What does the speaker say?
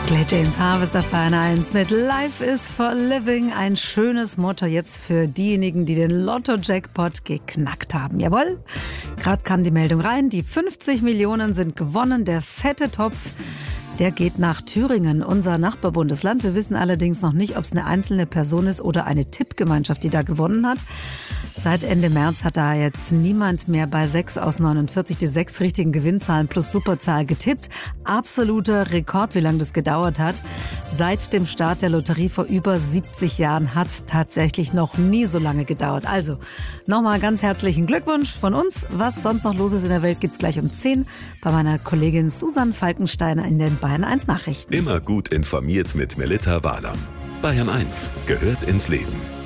Clay James Harvest auf Bayern 1 mit Life is for Living. Ein schönes Motto jetzt für diejenigen, die den Lotto-Jackpot geknackt haben. Jawohl, gerade kam die Meldung rein, die 50 Millionen sind gewonnen. Der fette Topf, der geht nach Thüringen, unser Nachbarbundesland. Wir wissen allerdings noch nicht, ob es eine einzelne Person ist oder eine Tippgemeinschaft, die da gewonnen hat. Seit Ende März hat da jetzt niemand mehr bei 6 aus 49 die 6 richtigen Gewinnzahlen plus Superzahl getippt. Absoluter Rekord, wie lange das gedauert hat. Seit dem Start der Lotterie vor über 70 Jahren hat es tatsächlich noch nie so lange gedauert. Also nochmal ganz herzlichen Glückwunsch von uns. Was sonst noch los ist in der Welt, gibt's gleich um 10 bei meiner Kollegin Susan Falkensteiner in den Bayern 1 Nachrichten. Immer gut informiert mit Melitta Walam. Bayern 1 gehört ins Leben.